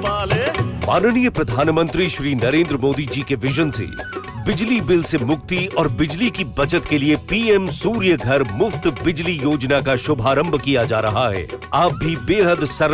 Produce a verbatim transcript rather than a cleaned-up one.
वाले। माननीय प्रधानमंत्री श्री नरेंद्र मोदी जी के विजन से बिजली बिल से मुक्ति और बिजली की बचत के लिए पीएम सूर्य घर मुफ्त बिजली योजना का शुभारंभ किया जा रहा है। आप भी बेहद सरल